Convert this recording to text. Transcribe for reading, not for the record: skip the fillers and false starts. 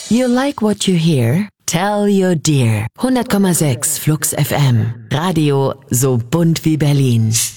You like what you hear? Tell your dear. 100,6 Flux FM. Radio so bunt wie Berlin.